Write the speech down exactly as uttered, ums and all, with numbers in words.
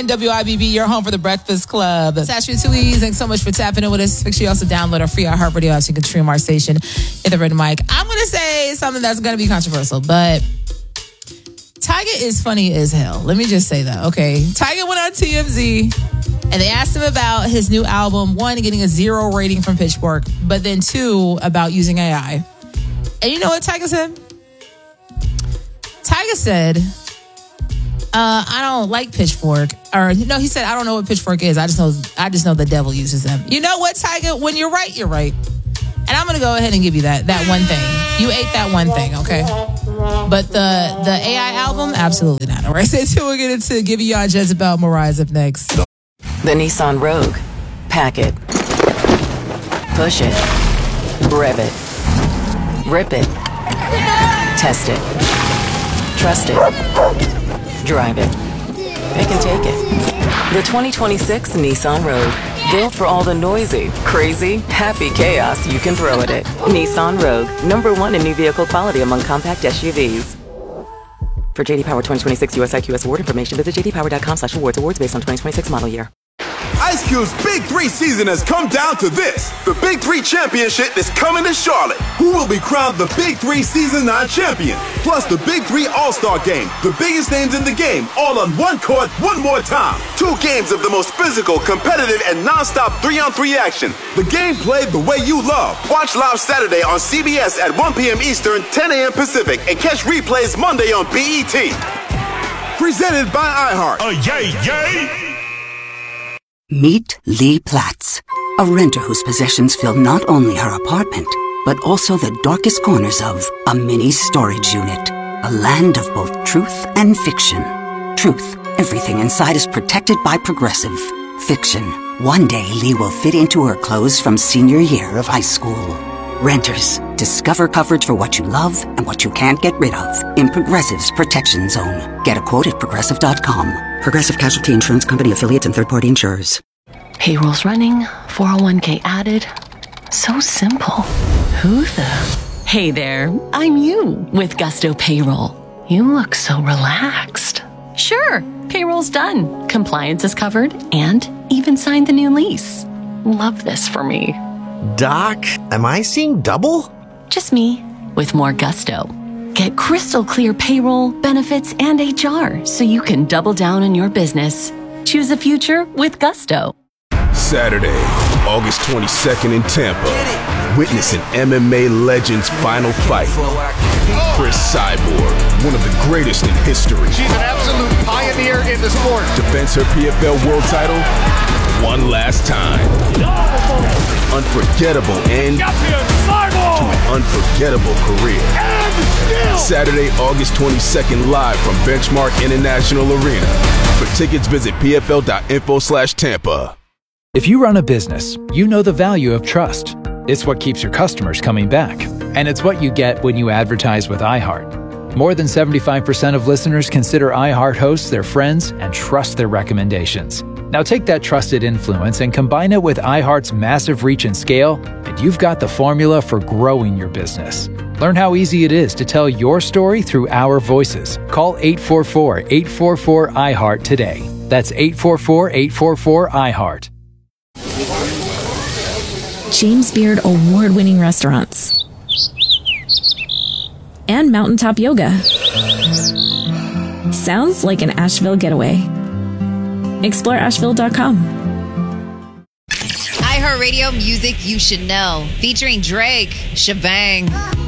nine W I B B, your home for the Breakfast Club. That's Ashley Tooies. Thanks so much for tapping in with us. Make sure you also download our free iHeartRadio app so you can stream our station in the Red Mic. I'm going to say something that's going to be controversial, but Tyga is funny as hell. Let me just say that, okay? Tyga went on T M Z, and they asked him about his new album, one, getting a zero rating from Pitchfork, but then two, about using A I. And you know what Tyga said? Tyga said, uh, I don't like Pitchfork. Or no, he said, I don't know what Pitchfork is. I just know I just know the devil uses them. You know what, Tyga? When you're right, you're right. And I'm going to go ahead and give you that, that one thing. You ate that one thing, okay? But the the A I album, absolutely not. All right, so we're going to give you on Jezebel Moraes up next. The Nissan Rogue. Pack it. Push it. Rev it. Rip it. Test it. Trust it. Drive it. Pick and take it. The twenty twenty-six Nissan Rogue. Built for all the noisy, crazy, happy chaos you can throw at it. Nissan Rogue. Number one in new vehicle quality among compact S U Vs. For J D Power twenty twenty-six U S I Q S award information, visit j d power dot com slash awards. Awards based on twenty twenty-six model year. Ice Cube's Big Three season has come down to this. The Big Three Championship is coming to Charlotte. Who will be crowned the Big Three Season nine champion? Plus the Big Three All-Star Game. The biggest names in the game, all on one court, one more time. Two games of the most physical, competitive, and non-stop three-on-three action. The game played the way you love. Watch live Saturday on C B S at one p.m. Eastern, ten a.m. Pacific, and catch replays Monday on B E T. Presented by iHeart. Oh, yay, yay! Meet Lee Platts, a renter whose possessions fill not only her apartment, but also the darkest corners of a mini storage unit. A land of both truth and fiction. Truth, everything inside is protected by Progressive. Fiction, one day Lee will fit into her clothes from senior year of high school. Renters, discover coverage for what you love and what you can't get rid of in Progressive's Protection Zone. Get a quote at progressive dot com. Progressive Casualty Insurance Company affiliates and third-party insurers. Payroll's running, four oh one k added. So simple. Who the? Hey there, I'm you with Gusto Payroll. You look so relaxed. Sure, payroll's done. Compliance is covered and even signed the new lease. Love this for me. Doc, am I seeing double? Just me with more gusto. Get crystal clear payroll, benefits, and H R so you can double down on your business. Choose a future with Gusto. Saturday, August twenty-second in Tampa. Witness an M M A legend's final fight. Chris Cyborg, one of the greatest in history. She's an absolute pioneer in the sport. Defends her P F L world title one last time. Unforgettable end to an unforgettable career. Saturday, August twenty-second, live from Benchmark International Arena. For tickets, visit p f l dot info slash Tampa. If you run a business, you know the value of trust. It's what keeps your customers coming back. And it's what you get when you advertise with iHeart. More than seventy-five percent of listeners consider iHeart hosts their friends and trust their recommendations. Now take that trusted influence and combine it with iHeart's massive reach and scale, and you've got the formula for growing your business. Learn how easy it is to tell your story through our voices. Call eight four four, eight four four, I heart today. That's eight four four, eight four four, I heart. James Beard award-winning restaurants. And mountaintop yoga. Sounds like an Asheville getaway. explore asheville dot com. iHeartRadio music you should know. Featuring Drake, Shabang.